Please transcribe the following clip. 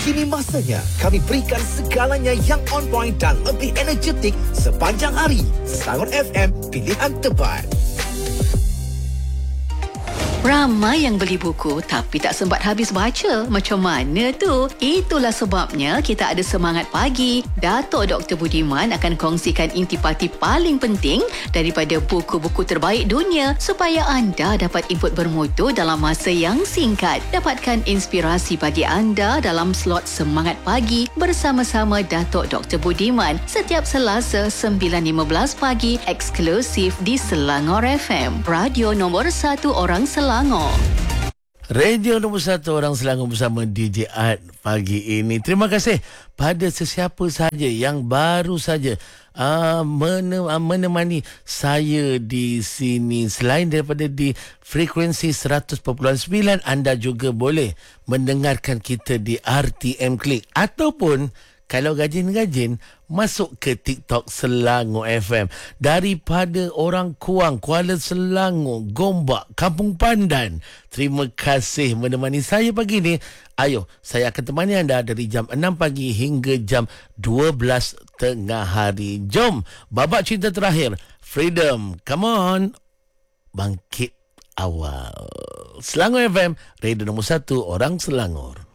Kini masanya kami berikan segalanya yang on point dan lebih energetik sepanjang hari. Selangor FM, pilihan tepat. Ramai yang beli buku tapi tak sempat habis baca. Macam mana tu? Itulah sebabnya kita ada Semangat Pagi. Datuk Dr. Budiman akan kongsikan intipati paling penting daripada buku-buku terbaik dunia supaya anda dapat input bermutu dalam masa yang singkat. Dapatkan inspirasi bagi anda dalam slot Semangat Pagi bersama-sama Datuk Dr. Budiman setiap Selasa 9.15 pagi eksklusif di Selangor FM. Radio nombor 1 orang Selangor. Radio nombor 1 orang Selangor bersama DJ Art pagi ini. Terima kasih pada sesiapa sahaja yang baru saja menemani saya di sini. Selain daripada di frekuensi 100.9, anda juga boleh mendengarkan kita di RTM Klik ataupun kalau gajin-gajin, masuk ke TikTok Selangor FM. Daripada orang Kuang, Kuala Selangor, Gombak, Kampung Pandan, terima kasih menemani saya pagi ni. Ayo, saya akan temani anda dari jam 6 pagi hingga jam 12 tengah hari. Jom, babak cinta terakhir. Freedom, come on. Bangkit awal. Selangor FM, radio nombor 1 orang Selangor.